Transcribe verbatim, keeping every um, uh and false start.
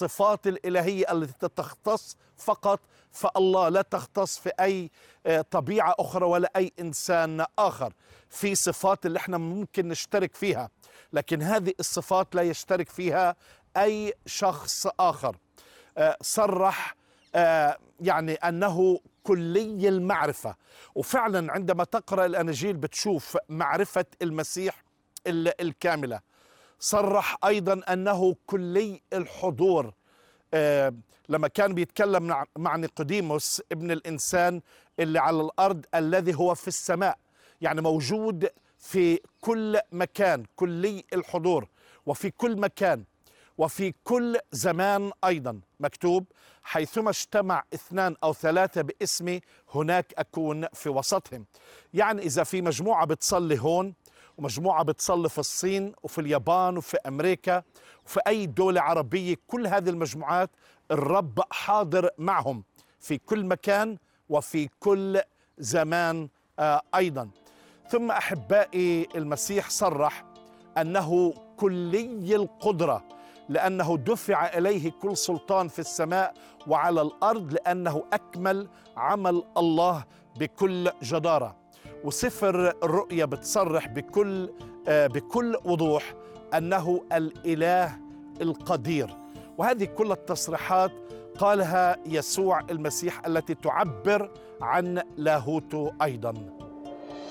الصفات الإلهية التي تختص فقط فالله، لا تختص في أي طبيعة أخرى ولا أي إنسان آخر. في صفات اللي احنا ممكن نشترك فيها، لكن هذه الصفات لا يشترك فيها أي شخص آخر. صرح يعني أنه كلي المعرفة، وفعلا عندما تقرأ الأناجيل بتشوف معرفة المسيح الكاملة. صرح أيضا أنه كلي الحضور، لما كان بيتكلم مع نيقوديموس ابن الإنسان اللي على الأرض الذي هو في السماء، يعني موجود في كل مكان، كلي الحضور، وفي كل مكان وفي كل زمان. أيضا مكتوب حيثما اجتمع اثنان أو ثلاثة باسمي هناك أكون في وسطهم. يعني إذا في مجموعة بتصلي هون، ومجموعة بتصلي في الصين وفي اليابان وفي أمريكا وفي أي دولة عربية، كل هذه المجموعات الرب حاضر معهم في كل مكان وفي كل زمان أيضا. ثم أحبائي، المسيح صرح أنه كلي القدرة، لأنه دفع إليه كل سلطان في السماء وعلى الأرض، لأنه أكمل عمل الله بكل جدارة. وسفر الرؤيا بتصرح بكل بكل وضوح أنه الإله القدير. وهذه كل التصريحات قالها يسوع المسيح التي تعبر عن لاهوته أيضا.